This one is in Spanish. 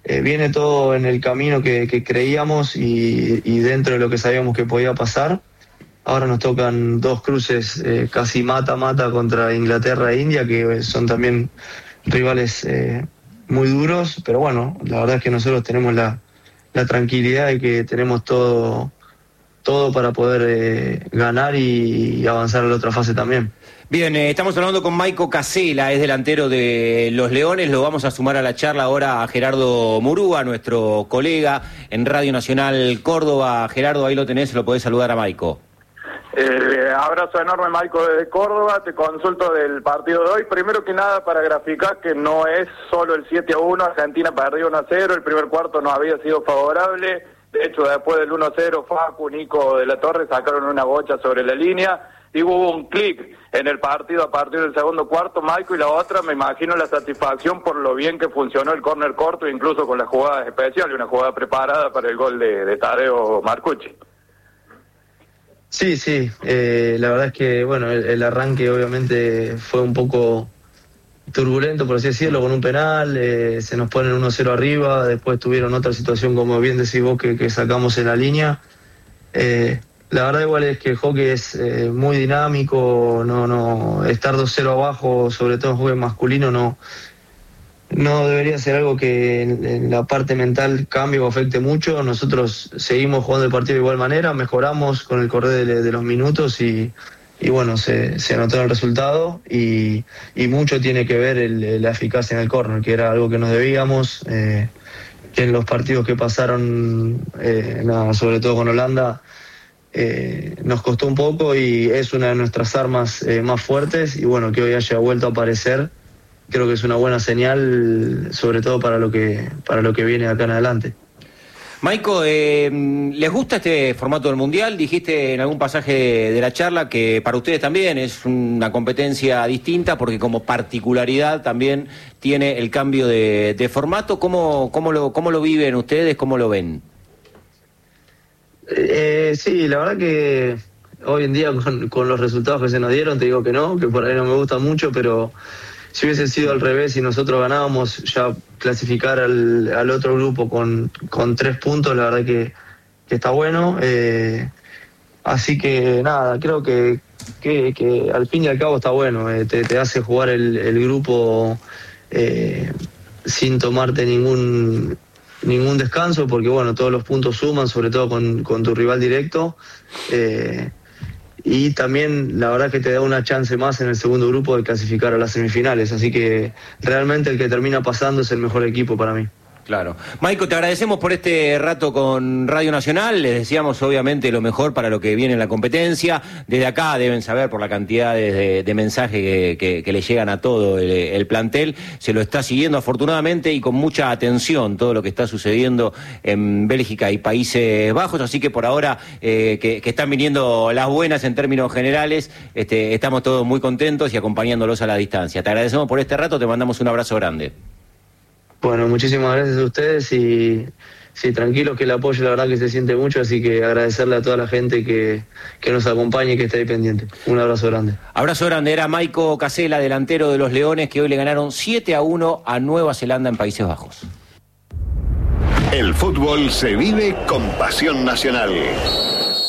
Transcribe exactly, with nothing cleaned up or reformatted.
eh, viene todo en el camino que, que creíamos y, y dentro de lo que sabíamos que podía pasar. Ahora nos tocan dos cruces eh, casi mata-mata contra Inglaterra e India, que son también rivales eh, muy duros, pero bueno, la verdad es que nosotros tenemos la, la tranquilidad de que tenemos todo, todo para poder eh, ganar y, y avanzar a la otra fase también. Bien, eh, estamos hablando con Maiko Casela, es delantero de los Leones. Lo vamos a sumar a la charla ahora a Gerardo Murúa, nuestro colega en Radio Nacional Córdoba. Gerardo, ahí lo tenés, lo podés saludar a Maiko. Eh, abrazo enorme, Maiko, desde Córdoba. Te consulto del partido de hoy. Primero que nada, para graficar que no es solo el siete a uno, Argentina perdió uno a cero, el primer cuarto no había sido favorable. De hecho, después del uno a cero, Facu, Nico de la Torre sacaron una bocha sobre la línea y hubo un clic en el partido a partir del segundo cuarto, Maiko, y la otra, me imagino la satisfacción por lo bien que funcionó el córner corto, incluso con las jugadas especiales, una jugada preparada para el gol de, de Tadeo Marcucci. Sí, sí, eh, la verdad es que bueno, el, el arranque obviamente fue un poco turbulento, por así decirlo, con un penal, eh, se nos ponen uno cero arriba, después tuvieron otra situación, como bien decís vos, que, que sacamos en la línea. Eh, la verdad igual es que el hockey es eh, muy dinámico, no, no, estar dos cero abajo, sobre todo en hockey masculino, no, no debería ser algo que en, en la parte mental cambie o afecte mucho. Nosotros seguimos jugando el partido de igual manera, mejoramos con el correr de, de los minutos y, y bueno, se, se anotó el resultado y, y mucho tiene que ver el, la eficacia en el córner, que era algo que nos debíamos, eh, que en los partidos que pasaron, eh, nada, sobre todo con Holanda, eh, nos costó un poco y es una de nuestras armas eh, más fuertes y bueno, que hoy haya vuelto a aparecer. Creo que es una buena señal, sobre todo para lo que para lo que viene acá en adelante. Maiko, eh, ¿les gusta este formato del Mundial? Dijiste en algún pasaje de, de la charla que para ustedes también es una competencia distinta porque como particularidad también tiene el cambio de, de formato. ¿Cómo, cómo, lo, ¿Cómo lo viven ustedes? ¿Cómo lo ven? Eh, sí, la verdad que hoy en día con, con los resultados que se nos dieron, te digo que no, que por ahí no me gusta mucho, pero si hubiese sido al revés y nosotros ganábamos, ya clasificar al, al otro grupo con, con tres puntos, la verdad que, que está bueno. Eh, así que nada, creo que, que, que al fin y al cabo está bueno. Eh, te, te hace jugar el, el grupo eh, sin tomarte ningún ningún descanso, porque bueno, todos los puntos suman, sobre todo con, con tu rival directo. Eh, Y también la verdad que te da una chance más en el segundo grupo de clasificar a las semifinales. Así que realmente el que termina pasando es el mejor equipo para mí. Claro. Maiko, te agradecemos por este rato con Radio Nacional. Les deseamos obviamente lo mejor para lo que viene en la competencia. Desde acá deben saber por la cantidad de, de mensajes que, que, que le llegan a todo el, el plantel. Se lo está siguiendo afortunadamente y con mucha atención todo lo que está sucediendo en Bélgica y Países Bajos. Así que por ahora eh, que, que están viniendo las buenas en términos generales, este, estamos todos muy contentos y acompañándolos a la distancia. Te agradecemos por este rato, te mandamos un abrazo grande. Bueno, muchísimas gracias a ustedes y sí, tranquilos que el apoyo la verdad que se siente mucho, así que agradecerle a toda la gente que, que nos acompañe y que esté ahí pendiente. Un abrazo grande. Abrazo grande, era Maiko Casela, delantero de los Leones, que hoy le ganaron siete a uno a Nueva Zelanda en Países Bajos. El fútbol se vive con pasión nacional.